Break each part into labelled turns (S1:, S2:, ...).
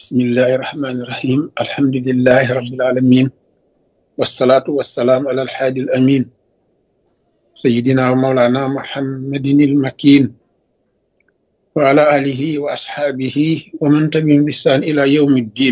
S1: بسم الله الرحمن الرحيم الحمد لله رب العالمين والصلاة والسلام على الحادي الأمين سيدنا ومولانا محمد المكين وعلى آله وأصحابه ومن تبعهم بإحسان إلى يوم الدين.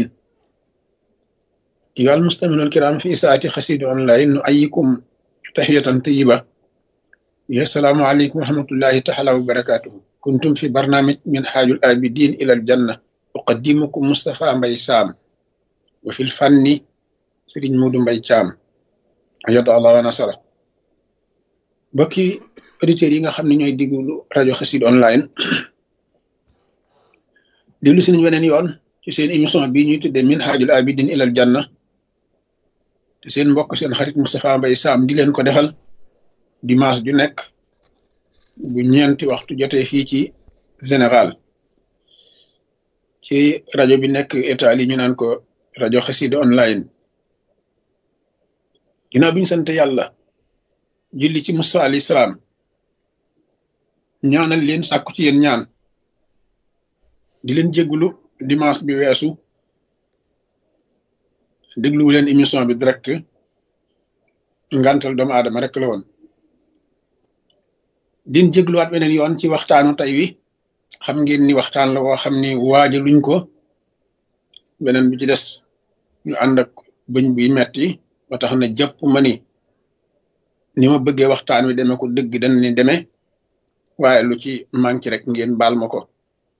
S1: أيها المستمعون الكرام، في ساعة قصيدة أونلاين نحييكم تحية طيبة. السلام عليكم ورحمة الله تعالى وبركاته. كنتم في برنامج من حاج الآبدين إلى الجنة، أقدمكم مصطفى مباي سام، وفي الفن سيرين مودو مباي تيام أيد الله ونصره. bokki auditeurs yi nga xam ne ñooy diglu rajo Xassida online déglu si nañu weneen yoon ci seen émission bii ñuy tuddee min haajul abidin ilal janna te seen mbokk seen xarit Moustapha Mbaye Sam di leen ko defal dimanche ju nekk bu ñeenti waxtu jotee fii ci Sénégal ci rajo bi nekk Italie ñu naan ko rajo Xassida online. ginnaaw bi ñu sant yàlla julli ci Musa alayhi salaam ñaanal leen sàkku ci yéen ñaan di leen jéggulu dimanche bi weesu dégluwu leen émission bi direct ngantal doomu aadama rek la woon. din jégluwaat beneen yoon ci waxtaanu tey wi. xam ngeen ni waxtaan la woo xam ni waaja luñ ko beneen bi ci des ñu ànd ak bëñ buy metti ba tax na jàpp ma ni ma bëggee waxtaan wi demee ko dëgg dañ ni demee waaye lu ci manqué rek ngeen baal ma ko,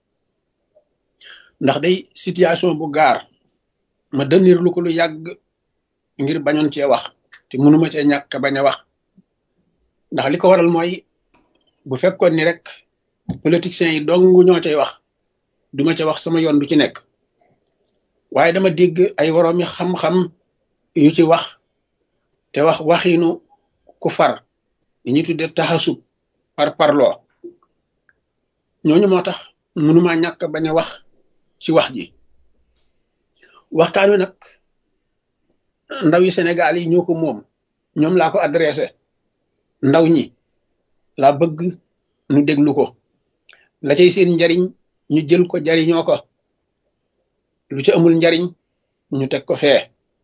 S1: ndax day situation bu gaar ma dënir lu ko lu yàgg ngir bañoon cee wax te mënuma cee ñàkk bañ a wax, ndax li ko waral mooy bu fekkoon ni rek politiciens yi dong ñoo cay wax duma ca wax, sama yoon du ci nekk. waaye dama dégg ay woroomi xam-xam yu ci wax te waxiinu ku far li ñuy tuddee taxasub par parloo ñooñu moo tax mënuma ñàkk bañ a wax ci wax ji. waxtaan wi nag ndaw yi Sénégal yi ñoo ko moom, ñoom laa ko adressé. ndaw ñi laa bëgg nu déglu ko, la cay seen njariñ ñu jël ko jariñoo ko, lu ci amul njariñ ñu teg ko fee.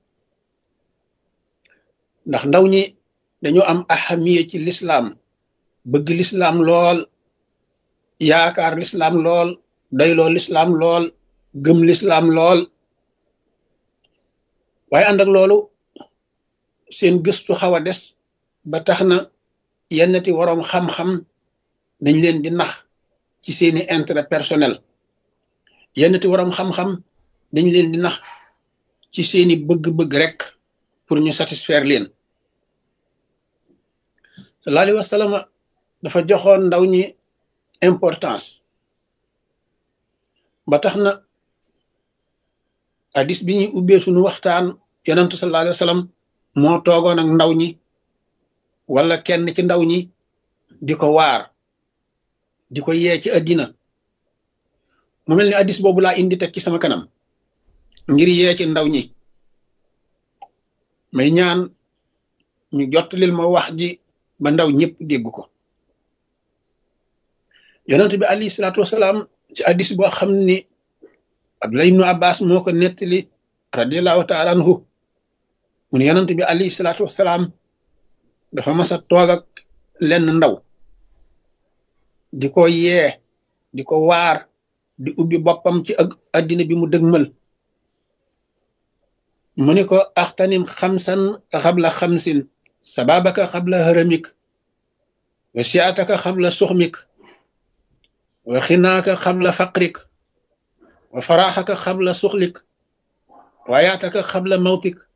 S1: ndax ndaw ñi dañoo am ahamiya ci lislaam, bëgg lislaam lool, yaakaar lislaam lool, doyloo lislaam lool, gëm lislaam lool. waaye ànd ak loolu seen gëstu xaw a des ba tax na yennati waroom xam-xam dañ leen di nax ci seeni intérêt personnel, yennati waroom xam-xam dañ leen di nax ci seeni bëgg-bëgg rek pour ñu satisfaire leen. sallallahu alayhi wa sallam dafa joxoon ndaw ñi importance ba tax na hadis bi ñuy ubbee suñu waxtaan yonentu sallallahu alayhi wa sallam moo toogoon ak ndaw ñi wala kenn ci ndaw ñi di ko waar, di ko yee ci àddina. mu mel ni hadis boobu laa indi teg ci sama kanam ngir yee ci ndaw ñi. may ñaan ñu jottalil ma wax ji ba ndaw ñëpp dégg ko. yonent bi alayhi salaatu wasalaam ci hadis boo xam ni Abdullah ibnu Abbas moo ko nettali radiallahu taala anhu mu ne yonent bi alayhi salaatu wasalaam dafa mas a toog ak lenn ndaw di ko yee, di ko waar, di ubbi boppam ci ak addina bi mu dëgmal. mu ni ko axtanim xamsan xabla xamsin, sababaka xabla haramik, wa siataka xabla suxmik, wa xinaaka xabla faqrik, wa faraxaka xabla suxlik, wa yaataka xabla mawtik,